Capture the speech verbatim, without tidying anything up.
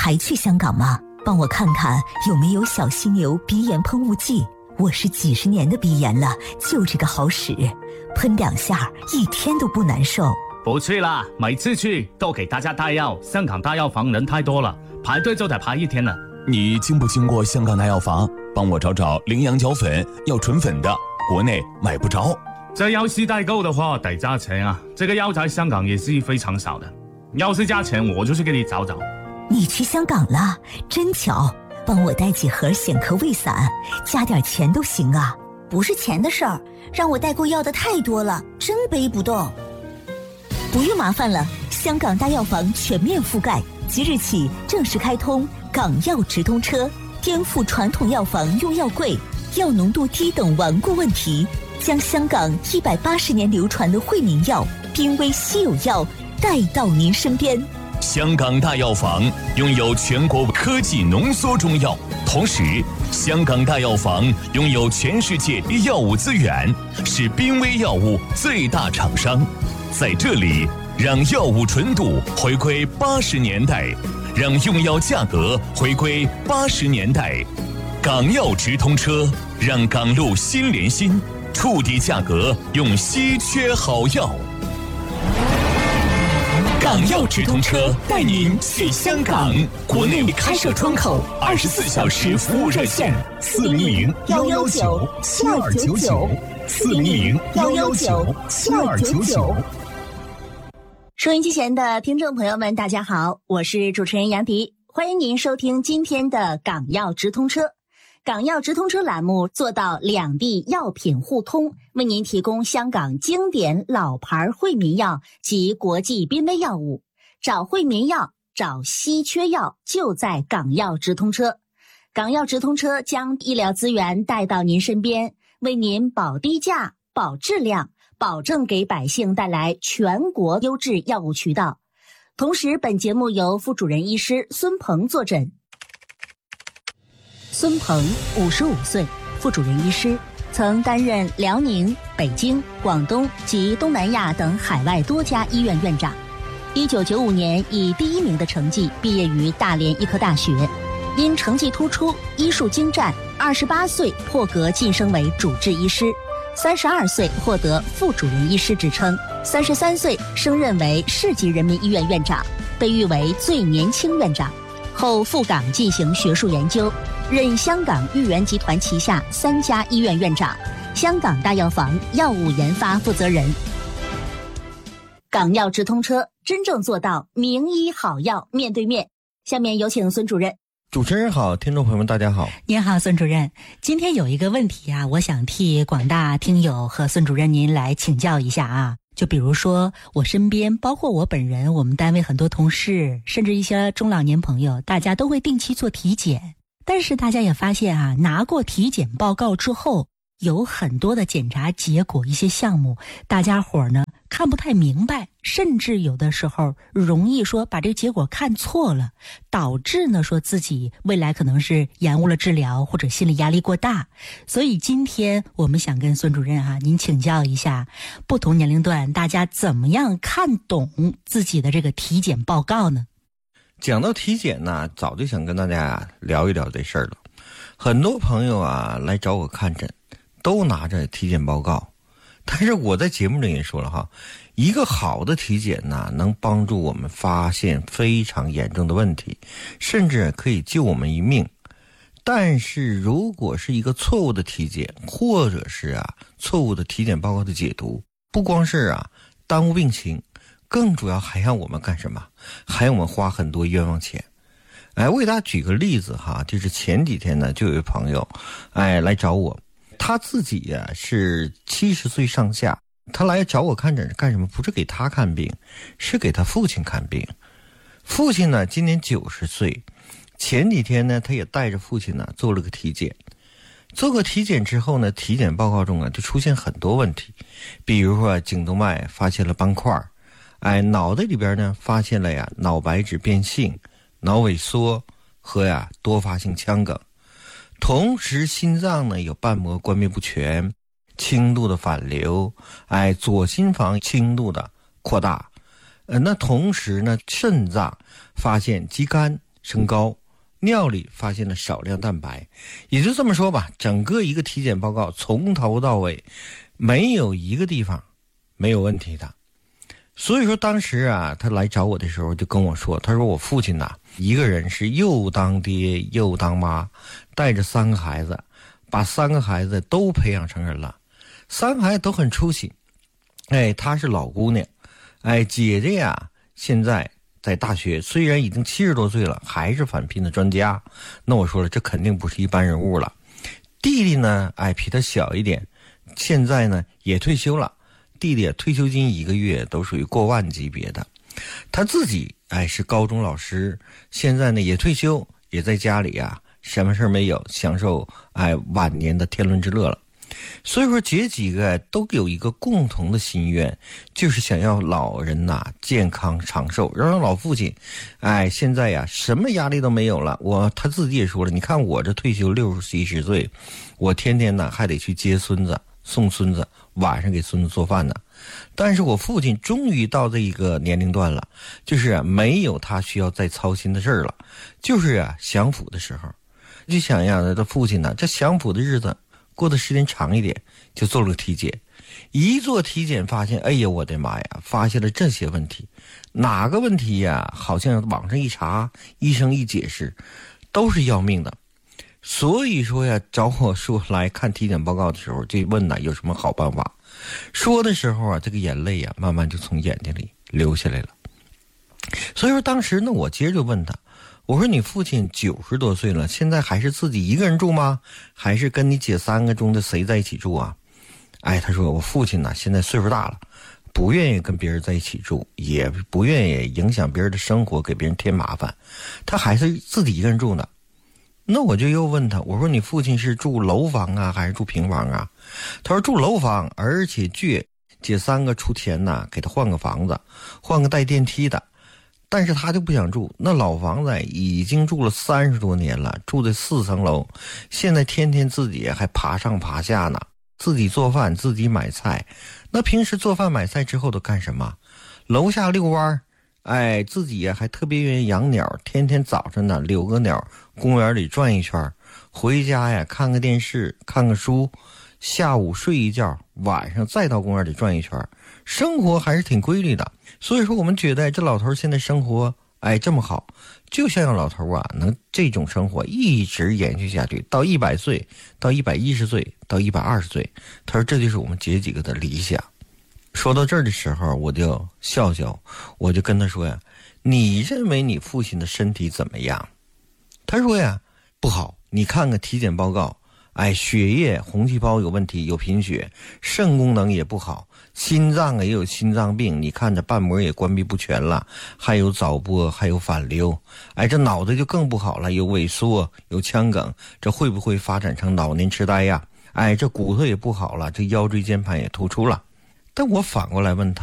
还去香港吗？帮我看看有没有小犀牛鼻炎喷雾剂。我是几十年的鼻炎了，就这个好使，喷两下一天都不难受。 不去啦，每次去都给大家带药，香港大药房人太多了，排队就得排一天了。 你经不经过香港大药房？帮我找找羚羊角粉，要纯粉的，国内买不着。 这要是代购的话得加钱啊，这个药在香港也是非常少的，要是加钱我就去给你找找。 你去香港了，真巧，帮我带几盒显科胃散，加点钱都行啊。 不是钱的事儿，让我代购要的太多了，真背不动。 不用麻烦了，香港大药房全面覆盖，即日起正式开通港药直通车，颠覆传统药房用药贵、药浓度低等顽固问题，将香港一百八十年流传的惠民药、濒危稀有药带到您身边。 香港大药房拥有全国科技浓缩中药，同时香港大药房拥有全世界药物资源，是濒危药物最大厂商。在这里，让药物纯度回归八十年代，让用药价格回归八十年代。港药直通车，让港路心连心，触底价格用稀缺好药。港药直通车带您去香港，国内开设窗口，二十四小时服务热线：四零零幺幺九七二九九，四零零幺幺九七二九九。 收音机前的听众朋友们，大家好，我是主持人杨迪，欢迎您收听今天的港药直通车。港药直通车栏目做到两地药品互通，为您提供香港经典老牌惠民药及国际濒危药物。找惠民药，找稀缺药，就在港药直通车。港药直通车将医疗资源带到您身边，为您保低价、保质量，保证给百姓带来全国优质药物渠道。同时，本节目由副主任医师孙鹏坐诊。孙鹏，五十五岁，副主任医师，曾担任辽宁、北京、广东及东南亚等海外多家医院院长。一九九五年以第一名的成绩毕业于大连医科大学，因成绩突出、医术精湛，二十八岁破格晋升为主治医师，三十二岁获得副主任医师职称，三十三岁升任为市级人民医院院长，被誉为最年轻院长。后赴港进行学术研究，任香港裕元集团旗下三家医院院长，香港大药房药物研发负责人。港药直通车，真正做到名医好药面对面。下面有请孙主任。 主持人好，听众朋友们大家好。 您好，孙主任。今天有一个问题啊，我想替广大听友和孙主任您来请教一下啊。就比如说我身边，包括我本人，我们单位很多同事，甚至一些中老年朋友，大家都会定期做体检。但是大家也发现啊，拿过体检报告之后，有很多的检查结果，一些项目大家伙呢看不太明白，甚至有的时候容易说把这个结果看错了，导致呢说自己未来可能是延误了治疗，或者心理压力过大。所以今天我们想跟孙主任啊您请教一下，不同年龄段大家怎么样看懂自己的这个体检报告呢？ 讲到体检呢，早就想跟大家聊一聊这事儿了。很多朋友啊来找我看诊，都拿着体检报告。但是我在节目里也说了哈，一个好的体检呢，能帮助我们发现非常严重的问题，甚至可以救我们一命。但是如果是一个错误的体检，或者是啊错误的体检报告的解读，不光是啊耽误病情，更主要还让我们干什么？还让我们花很多冤枉钱。哎，我给大家举个例子哈，就是前几天呢，就有一位朋友，哎来找我。他自己呀、啊、是七十岁上下，他来找我看诊是干什么？不是给他看病，是给他父亲看病。父亲呢今年九十岁，前几天呢他也带着父亲呢做了个体检。做个体检之后呢，体检报告中啊就出现很多问题，比如说颈动脉发现了斑块，哎，脑袋里边呢发现了呀脑白质变性、脑萎缩和呀多发性腔梗。同时心脏呢有瓣膜关闭不全、轻度的反流，哎，左心房轻度的扩大。呃，那同时呢肾脏发现肌酐、 升高，尿里发现了少量蛋白。也就这么说吧，整个一个体检报告从头到尾没有一个地方没有问题的。所以说当时啊，他来找我的时候就跟我说，他说我父亲呐、啊，一个人是又当爹又当妈，带着三个孩子，把三个孩子都培养成人了，三个孩子都很出息。哎，她是老姑娘，哎，姐姐呀现在在大学，虽然已经七十多岁了，还是返聘的专家。那我说了，这肯定不是一般人物了。弟弟呢，哎，比他小一点，现在呢也退休了。弟弟退休金一个月都属于过万级别的。他自己哎是高中老师，现在呢也退休，也在家里啊什么事没有，享受哎晚年的天伦之乐了。所以说姐几个都有一个共同的心愿，就是想要老人呐、啊、健康长寿，让老父亲哎现在呀什么压力都没有了。我他自己也说了，你看我这退休六十七十岁，我天天呢还得去接孙子送孙子，晚上给孙子做饭呢。但是我父亲终于到这一个年龄段了，就是啊没有他需要再操心的事儿了，就是啊享福的时候，就想让他的父亲呢这享福的日子过得时间长一点，就做了个体检。一做体检发现，哎呀我的妈呀，发现了这些问题。哪个问题呀？好像网上一查，医生一解释，都是要命的。所以说呀，找我说来看体检报告的时候，就问呢有什么好办法。说的时候啊，这个眼泪呀慢慢就从眼睛里流下来了。所以说当时呢，我接着就问他，我说你父亲九十多岁了，现在还是自己一个人住吗？还是跟你姐三个中的谁在一起住啊？哎，他说我父亲呢现在岁数大了，不愿意跟别人在一起住，也不愿意影响别人的生活，给别人添麻烦，他还是自己一个人住呢。那我就又问他，我说你父亲是住楼房啊还是住平房啊？他说住楼房，而且姐姐三个出钱呐，给他换个房子，换个带电梯的。但是他就不想住，那老房子已经住了三十多年了，住在四层楼，现在天天自己还爬上爬下呢，自己做饭自己买菜。那平时做饭买菜之后都干什么？楼下遛弯，哎，自己还特别愿意养鸟，天天早晨呢遛个鸟，公园里转一圈，回家呀看个电视看个书，下午睡一觉，晚上再到公园里转一圈，生活还是挺规律的。所以说我们觉得这老头现在生活哎这么好，就想让老头啊能这种生活一直延续下去，到一百岁，到一百一十岁，到一百二十岁。他说这就是我们姐几个的理想。说到这儿的时候，我就笑笑，我就跟他说呀，你认为你父亲的身体怎么样？他说呀，不好，你看看体检报告，哎，血液红细胞有问题，有贫血，肾功能也不好，心脏也有心脏病，你看着瓣膜也关闭不全了，还有早搏，还有反流，哎，这脑子就更不好了，有萎缩，有腔梗，这会不会发展成老年痴呆呀？哎，这骨头也不好了，这腰椎间盘也突出了。但我反过来问他，